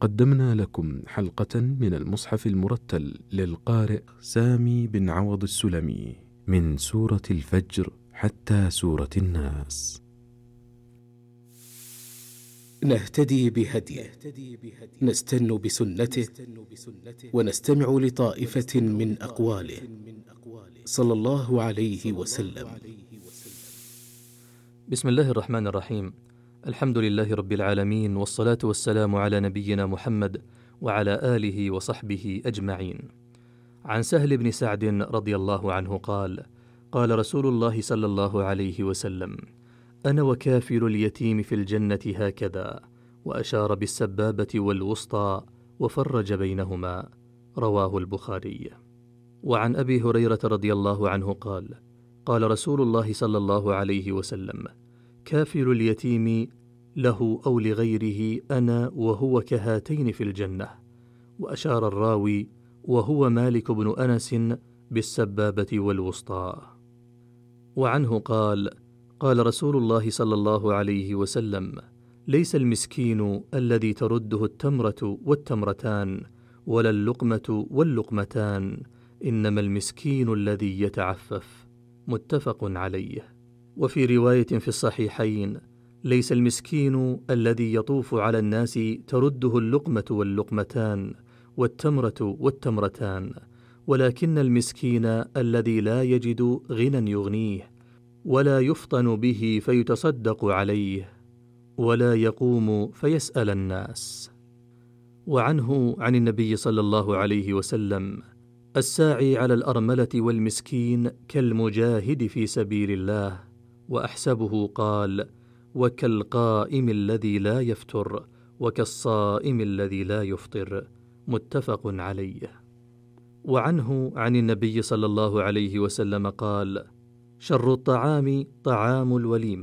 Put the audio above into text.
قدمنا لكم حلقة من المصحف المرتل للقارئ سامي بن عوض السلمي من سورة الفجر حتى سورة الناس. نهتدي بهديه، نستن بسنته، ونستمع لطائفة من أقواله صلى الله عليه وسلم. بسم الله الرحمن الرحيم. الحمد لله رب العالمين، والصلاة والسلام على نبينا محمد وعلى آله وصحبه أجمعين. عن سهل بن سعد رضي الله عنه قال: قال رسول الله صلى الله عليه وسلم: أنا وكافل اليتيم في الجنة هكذا، وأشار بالسبابة والوسطى وفرج بينهما. رواه البخاري. وعن أبي هريرة رضي الله عنه قال: قال رسول الله صلى الله عليه وسلم: كافل اليتيم له أو لغيره أنا وهو كهاتين في الجنة. وأشار الراوي وهو مالك بن أنس بالسبابة والوسطى. وعنه قال: قال رسول الله صلى الله عليه وسلم: ليس المسكين الذي ترده التمرة والتمرتان ولا اللقمة واللقمتان، إنما المسكين الذي يتعفف. متفق عليه. وفي رواية في الصحيحين: ليس المسكين الذي يطوف على الناس ترده اللقمة واللقمتان والتمرة والتمرتان، ولكن المسكين الذي لا يجد غنى يغنيه ولا يفطن به فيتصدق عليه ولا يقوم فيسأل الناس. وعنه عن النبي صلى الله عليه وسلم: الساعي على الأرملة والمسكين كالمجاهد في سبيل الله. وأحسبه قال: وكالقائم الذي لا يفتر وكالصائم الذي لا يفطر. متفق عليه. وعنه عن النبي صلى الله عليه وسلم قال: شر الطعام طعام الوليمة،